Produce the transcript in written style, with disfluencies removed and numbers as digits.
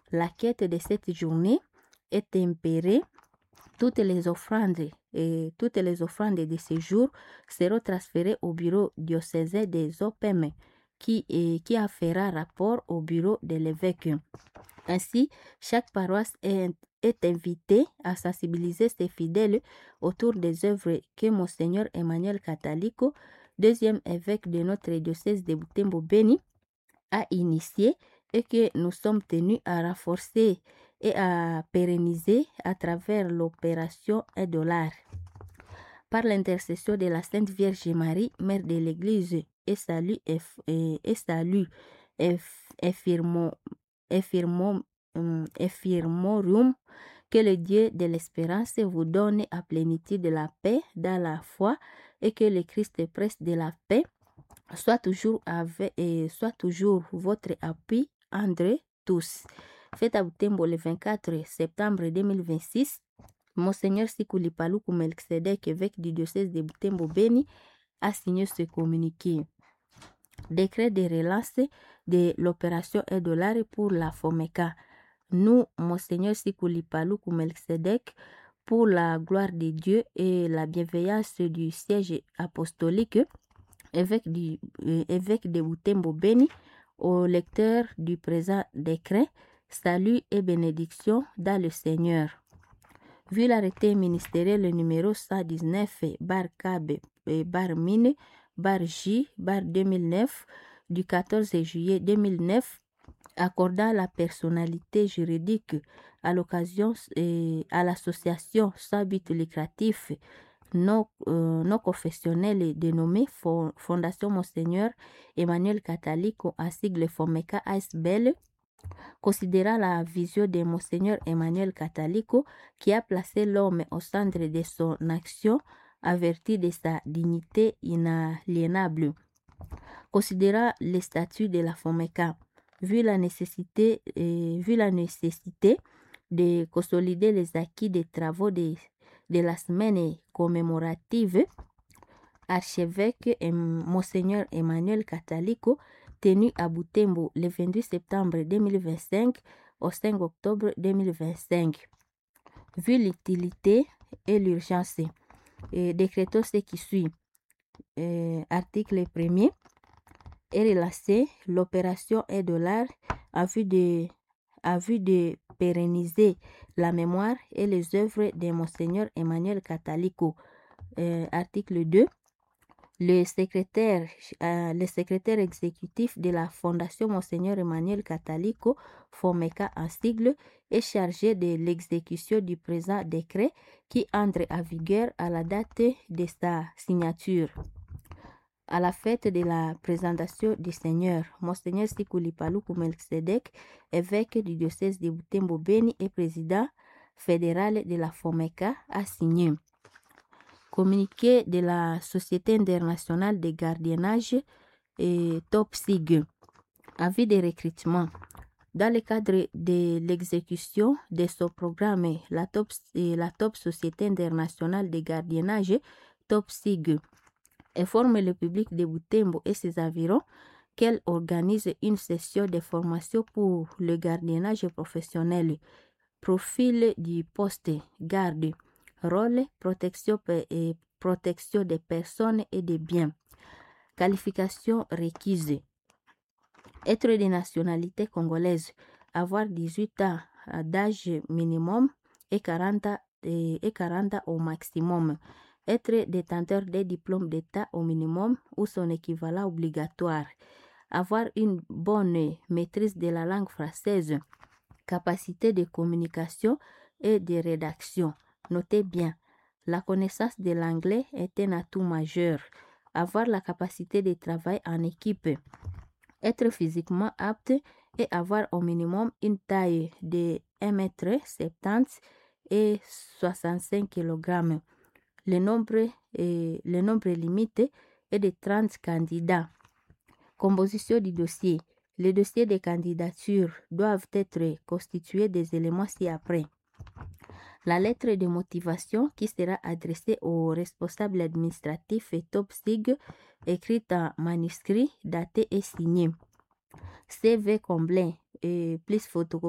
La quête de cette journée est tempérée. Toutes les offrandes de ce jour seront transférées au bureau diocésain des OPM qui en fera rapport au bureau de l'évêque. Ainsi, chaque paroisse est invitée à sensibiliser ses fidèles autour des œuvres que Monseigneur Emmanuel Catalico, deuxième évêque de notre diocèse de Butembo-Beni, a initié et que nous sommes tenus à renforcer et à pérenniser à travers l'opération $1. Par l'intercession de la Sainte Vierge Marie, Mère de l'Église, et salut Effirmorum, que le Dieu de l'espérance vous donne à plénitude de la paix dans la foi et que le Christ prince de la paix soit toujours votre appui entre tous. Fête à Butembo le 24 septembre 2026. Monseigneur Sikuli Paluku Melkisedek, évêque du diocèse de Butembo-Beni, a signé ce communiqué. Décret de relance de l'opération $1 pour la FOMECA. Nous, Monseigneur Sikuli Paluku Melkisedek, pour la gloire de Dieu et la bienveillance du siège apostolique, évêque de Butembo-Beni, au lecteur du présent décret, salut et bénédiction dans le Seigneur. Vu l'arrêté ministériel numéro 119 /KB /Mine /J /2009 du 14 juillet 2009 accordant la personnalité juridique à l'occasion à l'association sans but lucratif non confessionnelle dénommée Fondation Monseigneur Emmanuel Catalico à sigle FOMECA ASBL, considérant la vision de Monseigneur Emmanuel Catalico qui a placé l'homme au centre de son action en vertu de sa dignité inaliénable. Considérant le statut de la FOMECA, vu la nécessité de consolider les acquis des travaux de la semaine commémorative, archevêque Monseigneur Emmanuel Catalico, tenu à Butembo le 28 septembre 2025 au 5 octobre 2025. Vu l'utilité et l'urgence, décrétons ce qui suit. Article 1er est relancé l'opération $1 en vue de pérenniser la mémoire et les œuvres de Monseigneur Emmanuel Catalico. Article 2. Le secrétaire exécutif de la Fondation Monseigneur Emmanuel Catalico, FOMECA en sigle, est chargé de l'exécution du présent décret qui entre en vigueur à la date de sa signature. À la fête de la présentation du Seigneur, Monseigneur Sikuli Paluku Melkisedek, évêque du diocèse de Butembo-Beni et président fédéral de la FOMECA, a signé. Communiqué de la Société internationale de gardiennage et TOPSIG. Avis de recrutement. Dans le cadre de l'exécution de son programme, la TOP Société internationale de gardiennage, TOPSIG, informe le public de Butembo et ses environs qu'elle organise une session de formation pour le gardiennage professionnel. Profil du poste, garde, rôle, protection des personnes et des biens. Qualification requise. Être de nationalité congolaise, avoir 18 ans d'âge minimum et 40 au maximum. Être détenteur des diplômes d'État au minimum ou son équivalent obligatoire. Avoir une bonne maîtrise de la langue française. Capacité de communication et de rédaction. Notez bien, la connaissance de l'anglais est un atout majeur. Avoir la capacité de travailler en équipe. Être physiquement apte et avoir au minimum une taille de 1,70 m et 65 kg. Le nombre limité est de 30 candidats. Composition du dossier. Les dossiers de candidature doivent être constitués des éléments ci-après. La lettre de motivation qui sera adressée au responsable administratif et TOPSIG, écrite en manuscrit, datée et signée. CV complet et plus photocopie